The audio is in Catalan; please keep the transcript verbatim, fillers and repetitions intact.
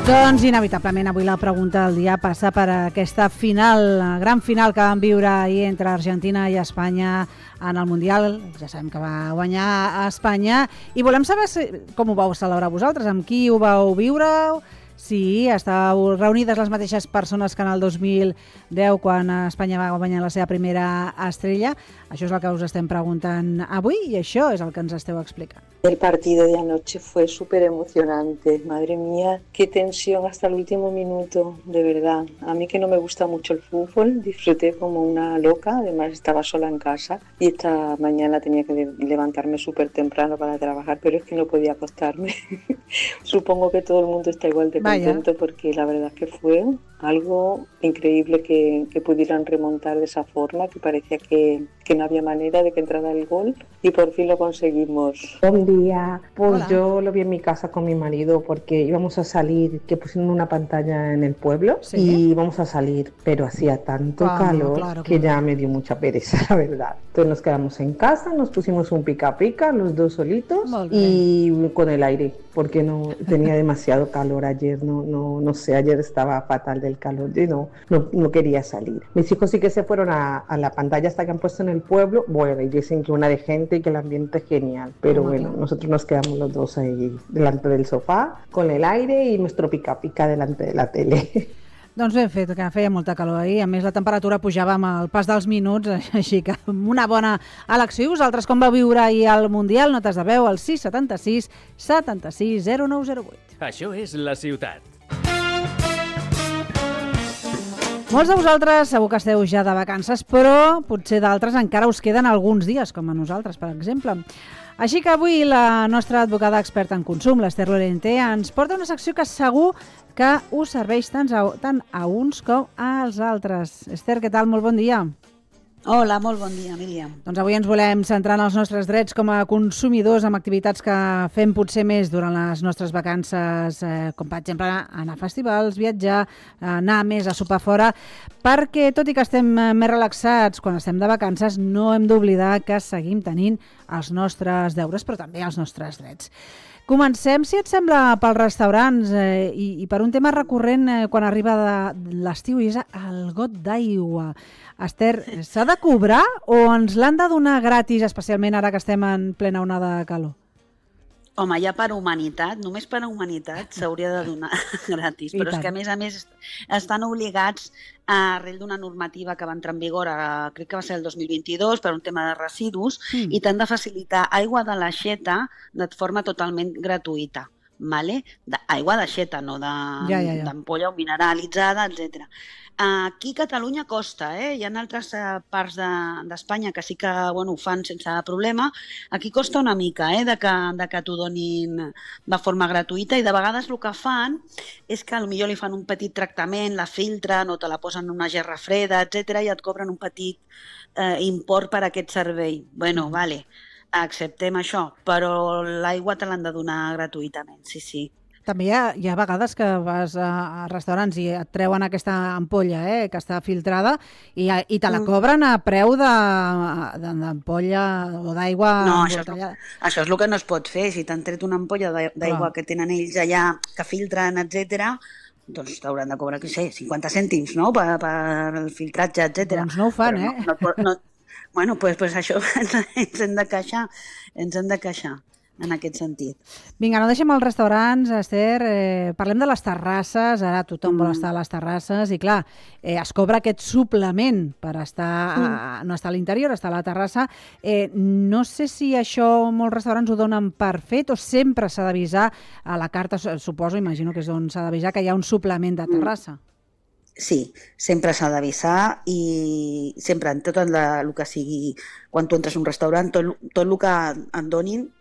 Doncs inevitablement avui la pregunta del dia passa per aquesta final, la gran final que vam viure ahir entre Argentina i Espanya en el Mundial. Ja sabem que va guanyar a Espanya i volem saber si, com ho vau celebrar vosaltres, amb qui ho vau viure, si estàveu reunides les mateixes persones que en el dos mil deu quan Espanya va guanyar la seva primera estrella. Això és el que us estem preguntant avui i això és el que ens esteu explicant. El partido de anoche fue súper emocionante, madre mía, qué tensión hasta el último minuto, de verdad. A mí que no me gusta mucho el fútbol, disfruté como una loca, además estaba sola en casa y esta mañana tenía que levantarme súper temprano para trabajar, pero es que no podía acostarme. Supongo que todo el mundo está igual de contento. Vaya. Porque la verdad es que fue algo increíble que, que pudieran remontar de esa forma, que parecía que, que no había manera de que entrara el gol y por fin lo conseguimos. Buen día, pues Hola. Yo lo vi en mi casa con mi marido porque íbamos a salir, que pusieron una pantalla en el pueblo, ¿sí? Y íbamos a salir, pero hacía tanto claro, calor claro, que claro. ya me dio mucha pereza, la verdad. Entonces nos quedamos en casa, nos pusimos un pica pica, los dos solitos y con el aire, porque no tenía demasiado calor ayer, no, no, no sé, ayer estaba fatal del calor, yo no, no, no quería salir. Mis hijos sí que se fueron a, a la pantalla hasta que han puesto en el pueblo, bueno, y dicen que una de gente y que el ambiente es genial, pero oh, bueno, claro. Nosotros nos quedamos los dos ahí delante del sofá, con el aire y nuestro pica pica delante de la tele. Doncs ben fet, que feia molta calor ahir. A més, la temperatura pujava amb el pas dels minuts, així que una bona elecció. I vosaltres com vau viure ahir al Mundial? Notes de veu al sis setanta-sis setanta-sis zero nou zero vuit. Això és La Ciutat. Molts de vosaltres segur que esteu ja de vacances, però potser d'altres encara us queden alguns dies, com a nosaltres, per exemple. Així que avui la nostra advocada experta en consum, l'Ester Lorente, ens porta una secció que segur que us serveix tant a, tant a uns com als altres. Ester, què tal? Molt bon dia. Hola, molt bon dia, Míriam. Doncs avui ens volem centrar en els nostres drets com a consumidors amb activitats que fem potser més durant les nostres vacances, eh, com per exemple anar a festivals, viatjar, anar més a sopar fora, perquè tot i que estem més relaxats quan estem de vacances, no hem d'oblidar que seguim tenint els nostres deures, però també els nostres drets. Comencem, si et sembla, pels restaurants eh, i, i per un tema recurrent eh, quan arriba de l'estiu i és el got d'aigua. Esther, s'ha de cobrar o ens l'han de donar gratis, especialment ara que estem en plena onada de calor? Home, ja per humanitat, només per humanitat s'hauria de donar gratis, però és que a més a més estan obligats a arrel d'una normativa que va entrar en vigor, a, crec que va ser el dos mil vint-i-dos, per un tema de residus, mm. i t'han de facilitar aigua de l'aixeta de forma totalment gratuïta. Vale? Aigua d'aixeta, no d'ampolla de, ja, ja, ja. o mineralitzada, etcètera. Aquí a Catalunya costa, eh? Hi ha altres parts d'Espanya de, que sí que bueno, ho fan sense problema. Aquí costa una mica eh? de que, de que t'ho donin de forma gratuïta i de vegades el que fan és que potser li fan un petit tractament, la filtren o te la posen en una gerra freda, etcètera i et cobren un petit eh, import per a aquest servei. Bueno, mm. vale, acceptem això, però l'aigua te l'han de donar gratuïtament, sí, sí. També hi ha, hi ha vegades que vas a, a restaurants i et treuen aquesta ampolla eh, que està filtrada i, i te la cobren a preu d'ampolla o d'aigua no, això, això és el que no es pot fer. Si t'han tret una ampolla d'aigua que tenen ells allà, que filtren, etcètera, doncs t'hauran de cobrar, què sé, cinquanta cèntims, no?, per, per el filtratge, etcètera. Doncs no ho fan, no, eh? No, no, bueno, doncs pues, pues això ens hem de queixar, ens hem de queixar. En aquest sentit. Vinga, no deixem els restaurants, Esther, eh, parlem de les terrasses, ara tothom mm. vol estar a les terrasses i clar, eh, es cobra aquest suplement per estar a, no estar a l'interior, estar a la terrassa. Eh, no sé si això molts restaurants ho donen per fet o sempre s'ha d'avisar a la carta, suposo, imagino que és on s'ha d'avisar que hi ha un suplement de terrassa. Sí, sempre s'ha d'avisar i sempre en tot el, el que sigui, quan tu entres a un restaurant, tot, tot el que et donin